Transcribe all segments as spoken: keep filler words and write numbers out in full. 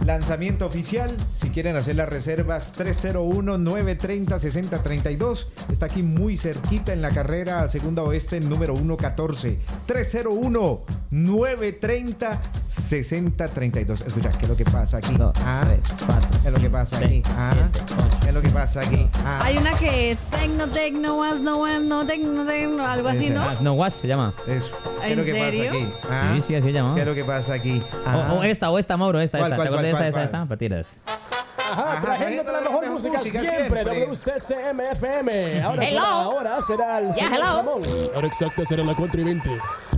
Lanzamiento oficial. Si quieren hacer las reservas, tres cero uno, nueve tres cero, seis cero tres dos. Está aquí muy cerquita en la carrera Segunda Oeste, número ciento catorce. tres cero uno, nueve tres cero, seis cero tres dos. Escucha, ¿qué es lo que pasa aquí? Dos, ah, tres, cuatro, ¿Qué es lo que pasa aquí? seis, Ah, siete, ocho. ¿Qué es lo que pasa aquí? Ah, Hay una que es tecno, tecno, was, no, was, no, tecno, tecno, algo así, Ese. ¿no? Ah, no, Wash se llama. eso. ¿Qué es ¿En lo que serio? pasa aquí? Ah, Sí, sí, así se llama. ¿Qué es lo que pasa aquí? O, Ah. o esta, o esta, Mauro, esta, ¿Cuál, esta. cuál, ¿Te acuerdas de cuál, esta, esta, cuál, esta? Para tiras. Ajá, Ajá, trayéndote la mejor música, música siempre, siempre. W C C M F M. Ahora, Hello. por ahora será el Yeah, señor hello. Ramón. Ahora exacto será la cuatro y veinte.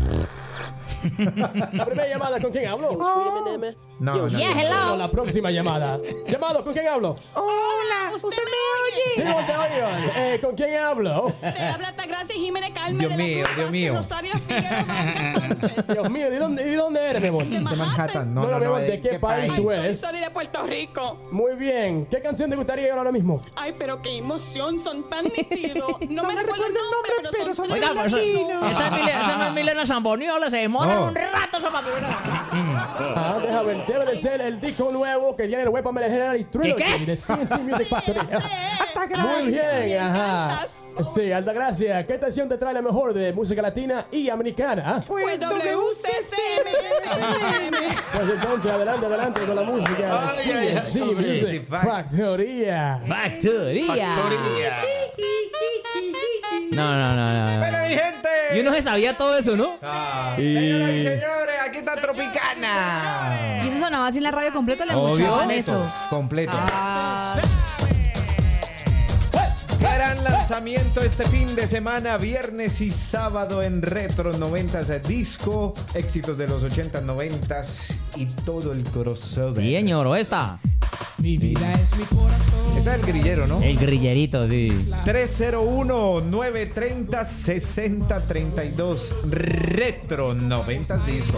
La primera llamada, ¿con quién hablo? No, no. Yeah, Bueno, hello. la próxima llamada. Llamado, ¿con quién hablo? Hola, ¿usted me Sí, te oigo. Eh, ¿Con quién hablo? oye? Te habla Altagracia Jiménez Calme Dios de la mío, Cruz Dios Vázquez, mío. Rosario Figueroa Vargas Sánchez. Dios mío, ¿de dónde, ¿de dónde eres, mi amor? De De Manhattan. No, No, no, no, no. mi amor, ¿de qué país Ay, tú soy, eres? soy de Puerto Rico. Muy bien. ¿Qué canción te gustaría oír ahora mismo? Ay, pero qué emoción, son tan nítidos. No, me recuerdo el nombre, pero, son Oiga, tres pues, latinos. esa, es Mile- esa no es Milena Zamboniola, se demoran No. un rato eso para que Ah, déjame ver. Debe de ser el disco nuevo que tiene el Weapon General Trilogy ¿Qué? de C N C Music Factory. Muy bien, ajá. Sí, Altagracia, ¿qué estación te trae la mejor de música latina y americana? Pues W C C M F M. Pues entonces, adelante, adelante con la música de C N C Music Factoría. Factoría. No, no, no, no. Bueno, mi gente. Y uno se sabía todo eso, ¿no? Ah, señoras y señores, aquí está Tropicana. Y eso sonaba así en la radio completo, le Obvio. escuchaban eso. Completo. Ah, Gran lanzamiento este fin de semana, viernes y sábado en Retro noventas Disco, éxitos de los ochentas, noventas y todo el crossover. Sí, señor, o esta. Mi vida es mi corazón. Ese es el grillero, ¿no? El grillerito, sí. tres cero uno, nueve tres cero, seis cero tres dos. Retro noventas Disco.